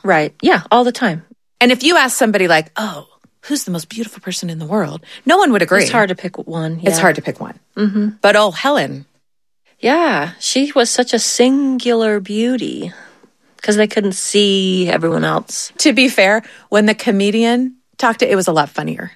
Right. Yeah, all the time. And if you ask somebody like, oh, who's the most beautiful person in the world? No one would agree. It's hard to pick one. Yeah. It's hard to pick one. Mm-hmm. But Helen. Yeah, she was such a singular beauty because they couldn't see everyone else. To be fair, when the comedian talked it was a lot funnier.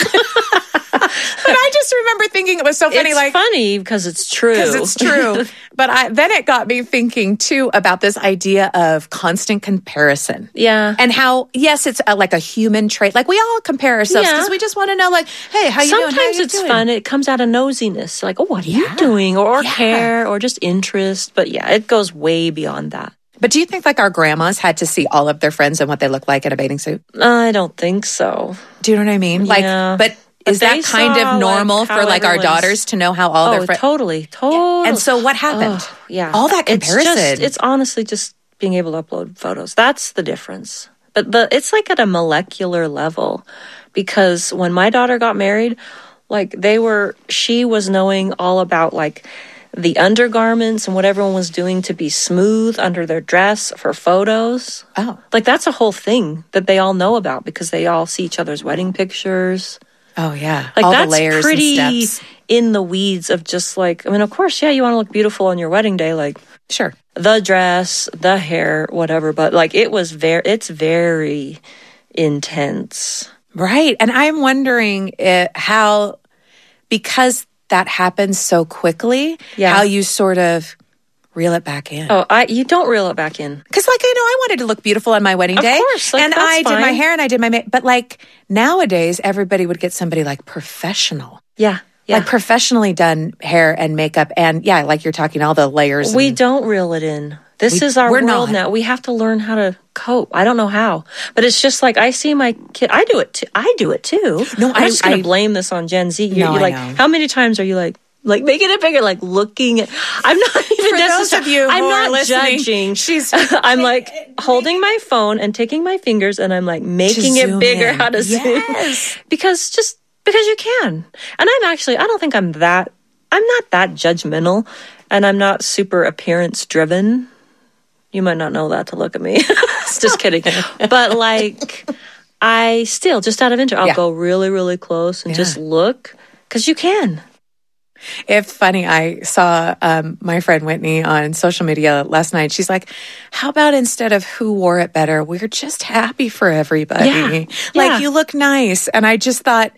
But I just remember thinking it was so funny. It's funny because it's true. Because it's true. But then it got me thinking, too, about this idea of constant comparison. Yeah. And how, yes, it's like a human trait. Like, we all compare ourselves because we just want to know, like, hey, how you doing? Sometimes it's fun. It comes out of nosiness. Like, oh, what are you doing? Or care or just interest. But yeah, it goes way beyond that. But do you think, like, our grandmas had to see all of their friends and what they look like in a bathing suit? I don't think so. Do you know what I mean? Yeah. Like, but is that kind of normal for like our daughters to know how all their friends? Totally. And so what happened? All that comparison. It's honestly just being able to upload photos. That's the difference. But it's like at a molecular level, because when my daughter got married, like she was knowing all about like the undergarments and what everyone was doing to be smooth under their dress for photos. Oh. Like that's a whole thing that they all know about because they all see each other's wedding pictures. Oh, yeah. Like all that's the layers pretty and steps. In the weeds of just like, I mean, of course, you want to look beautiful on your wedding day. Like, sure. The dress, the hair, whatever. But like it's very intense. Right. And I'm wondering how, because that happens so quickly, how you sort of reel it back in. Oh, you don't reel it back in. Because, like, I wanted to look beautiful on my wedding day. Of course. Like, and I did my hair and I did my makeup. But, like, nowadays, everybody would get somebody, like, professional. Yeah. Like, professionally done hair and makeup. And, yeah, like you're talking, all the layers. We don't reel it in. This is our world now. We have to learn how to cope. I don't know how. But it's just like, I see my kid. I do it too. No, I'm just going to blame this on Gen Z. You're like, how many times are you like making it bigger, like looking at, I'm not even for those of you I'm who not are listening, judging. I'm like holding my phone and taking my fingers and I'm like making it bigger, how to zoom. Because you can. And I don't think I'm not that judgmental and I'm not super appearance driven. You might not know that to look at me. Just kidding. But like, I still, just out of interest, I'll go really, really close and just look because you can. It's funny. I saw my friend Whitney on social media last night. She's like, how about instead of who wore it better, we're just happy for everybody. Yeah. Like, you look nice. And I just thought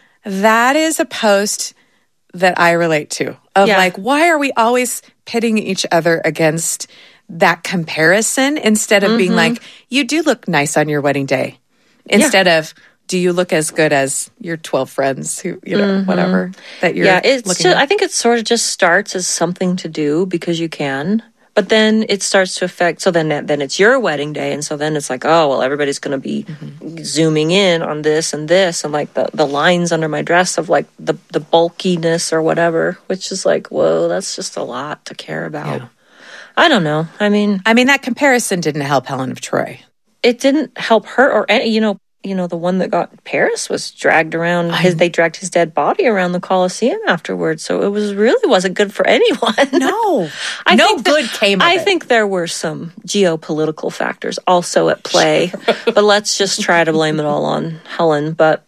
that is a post that I relate to. Of like, why are we always pitting each other against that comparison instead of being like, you do look nice on your wedding day. Instead of, do you look as good as your 12 friends who, whatever that you're looking at? I think it sort of just starts as something to do because you can, but then it starts to affect, so then it's your wedding day, and so then it's like, oh, well, everybody's going to be zooming in on this, and like the lines under my dress of like the bulkiness or whatever, which is like, whoa, that's just a lot to care about. Yeah. I don't know. I mean, that comparison didn't help Helen of Troy. It didn't help her or any, the one that got Paris was dragged around. They dragged his dead body around the Colosseum afterwards. So it wasn't good for anyone. No, good came of it. I think there were some geopolitical factors also at play, but let's just try to blame it all on Helen. But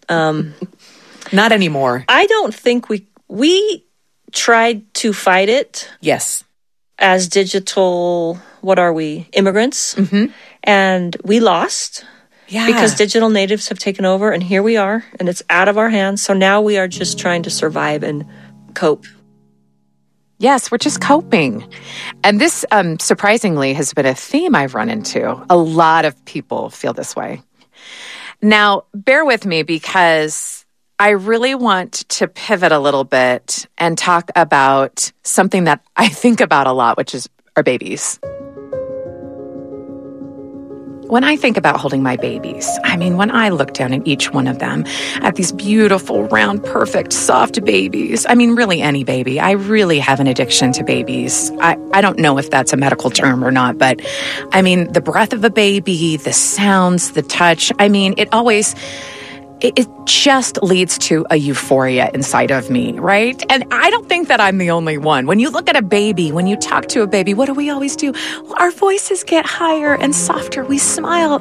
not anymore. I don't think we tried to fight it. Yes, as digital. What are we? Immigrants, and we lost. Yeah. Because digital natives have taken over, and here we are, and it's out of our hands. So now we are just trying to survive and cope. Yes, we're just coping. And this, surprisingly, has been a theme I've run into. A lot of people feel this way. Now, bear with me because I really want to pivot a little bit and talk about something that I think about a lot, which is our babies. When I think about holding my babies, when I look down at each one of them, at these beautiful, round, perfect, soft babies, really any baby, I really have an addiction to babies. I don't know if that's a medical term or not, but the breath of a baby, the sounds, the touch, it just leads to a euphoria inside of me, right? And I don't think that I'm the only one. When you look at a baby, when you talk to a baby, what do we always do? Well, our voices get higher and softer. We smile.